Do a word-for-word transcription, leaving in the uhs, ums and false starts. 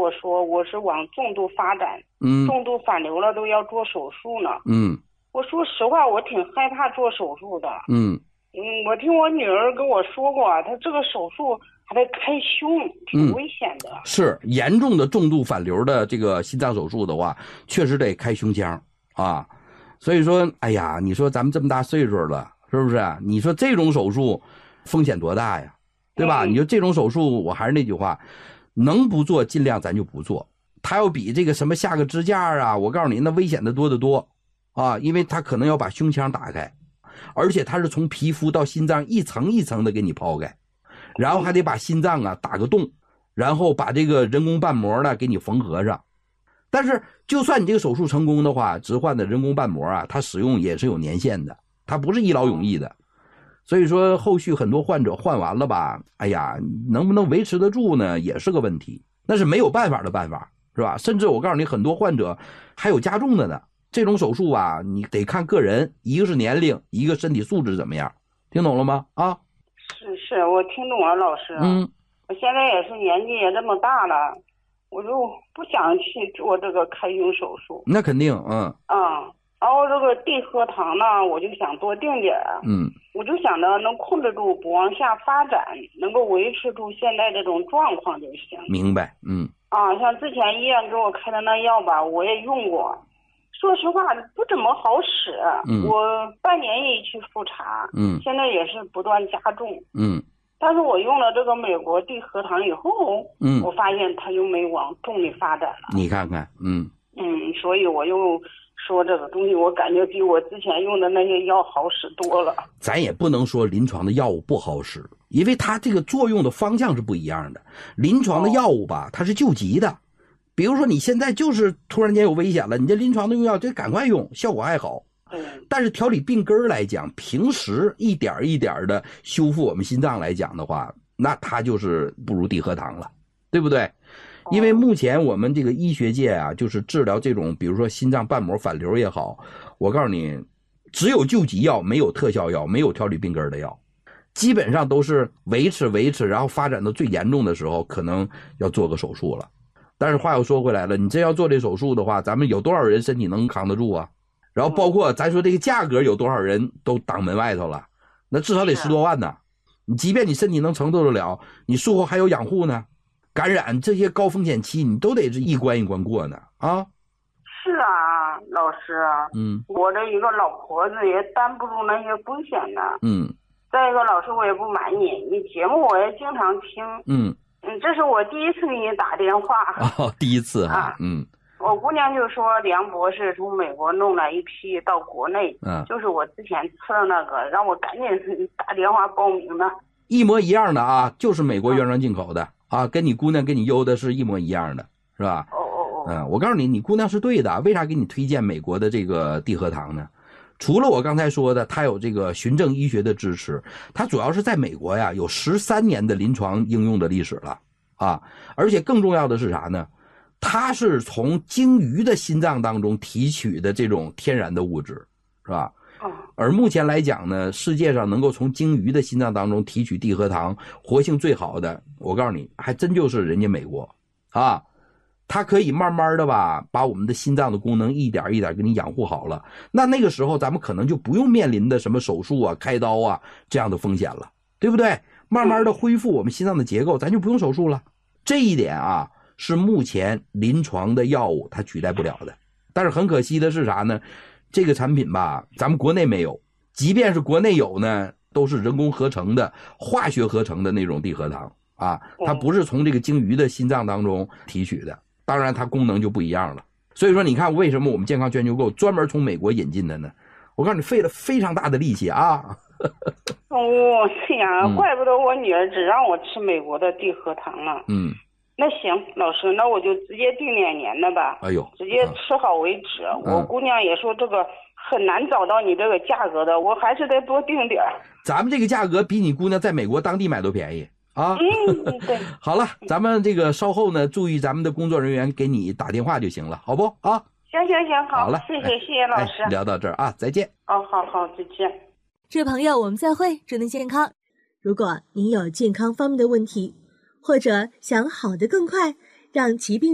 我说我是往重度发展， 嗯， 重度反流了都要做手术呢。 嗯， 我说实话，我挺害怕做手术的。 嗯嗯，我听我女儿跟我说过，她这个手术还得开胸，挺危险的。 嗯、是严重的重度反流的这个心脏手术的话，确实得开胸腔啊。所以说，哎呀，你说咱们这么大岁数了，是不是？你说这种手术风险多大呀，对吧？ 嗯、 你说这种手术，我还是那句话，能不做尽量咱就不做。它要比这个什么下个支架啊，我告诉你，那危险的多得多啊，因为它可能要把胸腔打开。而且它是从皮肤到心脏一层一层的给你抛开，然后还得把心脏啊打个洞，然后把这个人工瓣膜呢给你缝合上。但是就算你这个手术成功的话，置换的人工瓣膜啊，它使用也是有年限的，它不是一劳永逸的。所以说后续很多患者换完了吧，哎呀，能不能维持得住呢，也是个问题，那是没有办法的办法，是吧？甚至我告诉你，很多患者还有加重的呢。这种手术啊，你得看个人，一个是年龄，一个身体素质怎么样，听懂了吗？啊， 是是，我听懂了，老师。 嗯， 我现在也是年纪也这么大了，我就不想去做这个开胸手术。 那肯定，嗯。 啊、嗯，然后这个地核糖呢，我就想多定点儿。 嗯， 我就想着能控制住，不往下发展，能够维持住现在这种状况就行。 明白，嗯。 啊，像之前医院给我开的那药吧，我也用过。说实话不怎么好使， 嗯， 我半年一去复查， 嗯， 现在也是不断加重， 嗯， 但是我用了这个美国地核糖以后， 嗯， 我发现它又没往重里发展了。 你看看，嗯， 嗯，所以我又说这个东西，我感觉比我之前用的那些药好使多了。 咱也不能说临床的药物不好使，因为它这个作用的方向是不一样的。临床的药物吧，它是救急的。比如说你现在就是突然间有危险了，你这临床的用药就赶快用，效果还好。但是调理病根来讲，平时一点一点的修复我们心脏来讲的话，那它就是不如地核糖了，对不对？因为目前我们这个医学界啊，就是治疗这种比如说心脏瓣膜反流也好，我告诉你，只有救急药，没有特效药，没有调理病根的药，基本上都是维持维持，然后发展到最严重的时候，可能要做个手术了。但是话又说回来了，你真要做这手术的话，咱们有多少人身体能扛得住啊？然后包括咱说这个价格，有多少人都挡门外头了，那至少得十多万呢。你即便你身体能承受得了，你术后还有养护呢，感染这些高风险期你都得是一关一关过呢啊。 是啊，老师， 嗯， 我这一个老婆子也担不住那些风险呢。 嗯， 再一个，老师我也不满意，你节目我也经常听。 嗯。 嗯，这是我第一次给你打电话。 哦，第一次哈、 啊， 嗯。 我姑娘就说梁博士从美国弄了一批到国内， 嗯， 就是我之前吃的那个，让我赶紧打电话报名的。 一模一样的啊，就是美国原装进口的、嗯、啊，跟你姑娘跟你邮的是一模一样的，是吧？ 哦哦哦。 嗯，我告诉你，你姑娘是对的，为啥给你推荐美国的这个地核糖呢？除了我刚才说的，它有这个循证医学的支持，它主要是在美国呀有十三年的临床应用的历史了啊！而且更重要的是啥呢？它是从鲸鱼的心脏当中提取的这种天然的物质，是吧？而目前来讲呢，世界上能够从鲸鱼的心脏当中提取地核糖活性最好的，我告诉你，还真就是人家美国啊！它可以慢慢的吧，把我们的心脏的功能一点一点给你养护好了。那那个时候咱们可能就不用面临的什么手术啊、开刀啊这样的风险了，对不对？慢慢的恢复我们心脏的结构，咱就不用手术了。这一点啊，是目前临床的药物它取代不了的。但是很可惜的是啥呢？这个产品吧，咱们国内没有，即便是国内有呢，都是人工合成的、化学合成的那种地核糖啊，它不是从这个鲸鱼的心脏当中提取的。当然它功能就不一样了。所以说你看为什么我们健康全球购专门从美国引进的呢？我告诉你费了非常大的力气啊。 哦，这样啊、嗯、怪不得我女儿只让我吃美国的地核糖了。 嗯， 那行，老师，那我就直接定两年的吧。 哎呦， 直接吃好为止、嗯、我姑娘也说这个很难找到你这个价格的，我还是得多定点。 咱们这个价格比你姑娘在美国当地买都便宜啊。 嗯，对。 好了，咱们这个稍后呢，注意咱们的工作人员给你打电话就行了，好不啊？ 行行行，好， 好了， 谢谢、哎、谢谢老师、 哎。聊到这儿啊，再见。 哦，好好，再见。 这位朋友，我们再会，祝您健康。如果您有健康方面的问题，或者想好得更快，让疾病